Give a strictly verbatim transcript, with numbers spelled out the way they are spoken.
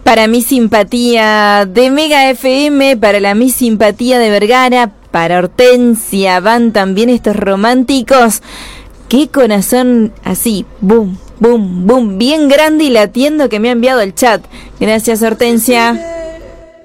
Para mi simpatía de Mega F M, para la mi simpatía de Vergara, para Hortensia, van también estos románticos. Qué corazón así, boom, boom, boom, bien grande y latiendo que me ha enviado el chat. Gracias, Hortensia.